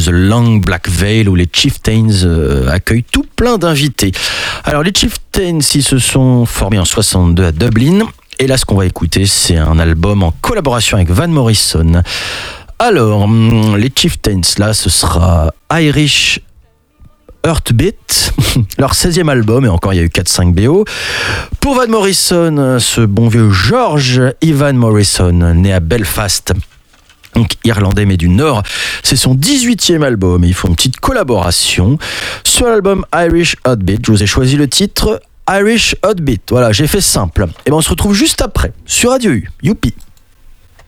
The Long Black Veil où les Chieftains accueillent tout plein d'invités. Alors les Chieftains, ils se sont formés en 62 à Dublin. Et là, ce qu'on va écouter, c'est un album en collaboration avec Van Morrison. Alors, les Chieftains, là, ce sera Irish Heartbeat, leur 16e album, et encore il y a eu 4-5 BO. Pour Van Morrison, ce bon vieux George Ivan Morrison, né à Belfast, donc irlandais mais du Nord, c'est son 18e album et ils font une petite collaboration sur l'album Irish Heartbeat. Je vous ai choisi le titre Irish Heartbeat. Voilà, j'ai fait simple. Et ben on se retrouve juste après sur Radio U. Youpi.